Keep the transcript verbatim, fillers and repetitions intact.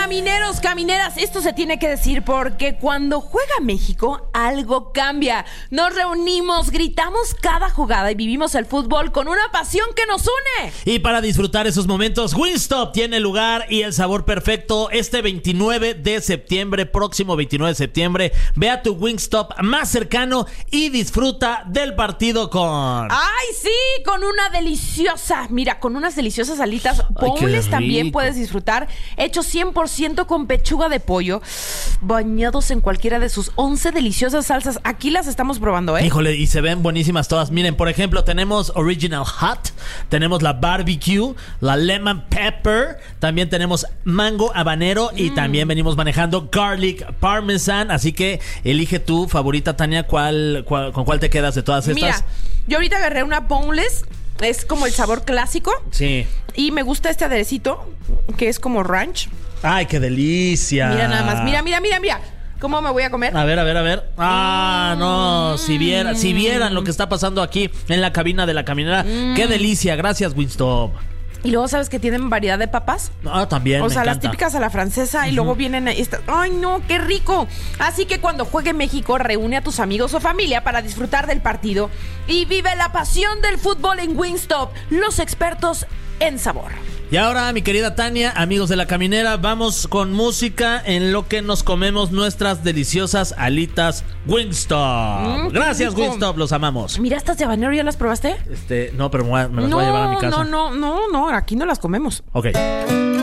Camineros, camineras, esto se tiene que decir porque cuando juega México, algo cambia. Nos reunimos, gritamos cada jugada y vivimos el fútbol con una pasión que nos une. Y para disfrutar esos momentos, Wingstop tiene el lugar y el sabor perfecto. Este veintinueve de septiembre, próximo veintinueve de septiembre, ve a tu Wingstop más cercano y disfruta del partido con... ¡Ay, sí! Con una deliciosa, mira, con unas deliciosas alitas boneless también puedes disfrutar. Hecho cien por ciento con pechuga de pollo, bañados en cualquiera de sus once deliciosas salsas. Aquí las estamos probando, ¿eh? Híjole, y se ven buenísimas todas. Miren, por ejemplo, tenemos Original Hot, tenemos la Barbecue, la Lemon Pepper, también tenemos Mango Habanero y mm. también venimos manejando Garlic Parmesan. Así que elige tu favorita, Tania. ¿Cuál, cuál, ¿Con cuál te quedas de todas estas? Mira, yo ahorita agarré una boneless. Es como el sabor clásico. Sí. Y me gusta este aderecito, que es como ranch. ¡Ay, qué delicia! Mira nada más, mira, mira, mira, mira. ¿Cómo me voy a comer? A ver, a ver, a ver. Ah, mm. no, si vieran, si vieran lo que está pasando aquí en la cabina de la caminera. Mm. ¡Qué delicia! Gracias, Wingstop. Y luego, ¿sabes que tienen variedad de papas? Ah, también, O me sea, encanta. las típicas a la francesa. Uh-huh. Y luego vienen estas... ¡Ay, no! ¡Qué rico! Así que cuando juegue México, reúne a tus amigos o familia para disfrutar del partido. Y vive la pasión del fútbol en Wingstop, los expertos en sabor. Y ahora, mi querida Tania, amigos de la caminera, vamos con música en lo que nos comemos nuestras deliciosas alitas Wingstop. Mm, Gracias, Wingstop, los amamos. Mira, estas de habanero, ¿ya las probaste? Este, no, pero me, me las no, voy a llevar a mi casa. No, no, no, no, aquí no las comemos. Ok.